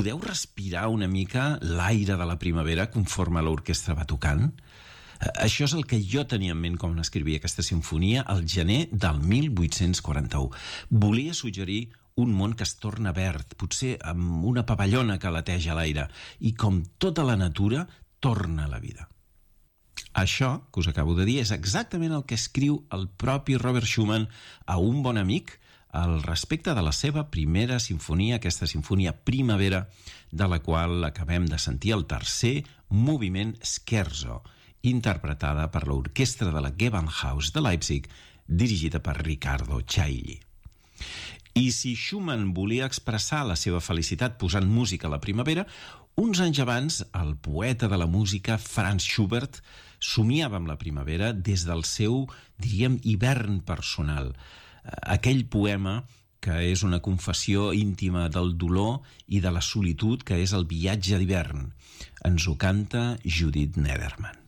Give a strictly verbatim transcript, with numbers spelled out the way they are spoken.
podeu respirar una mica l'aire de la primavera conforme l'orquestra va tocant? Això és el que jo tenia en ment quan escrivia aquesta sinfonia al gener del mil vuit-cents quaranta-u. Volia suggerir un món que es torna verd, potser amb una papallona que aleteja l'aire, i com tota la natura, torna a la vida. Això, que us acabo de dir, és exactament el que escriu el propi Robert Schumann a un bon amic al respecte de la seva primera sinfonia, aquesta sinfonia Primavera, de la qual acabem de sentir el tercer moviment Scherzo, interpretada per l'orquestra de la Gewandhaus de Leipzig, dirigida per Riccardo Chailly. I si Schumann volia expressar la seva felicitat posant música a la primavera, uns anys abans, el poeta de la música Franz Schubert somiava amb la primavera des del seu, diríem, hivern personal. Aquell poema que és una confessió íntima del dolor i de la solitud, que és el viatge d'hivern. Ens ho canta Judith Nederman.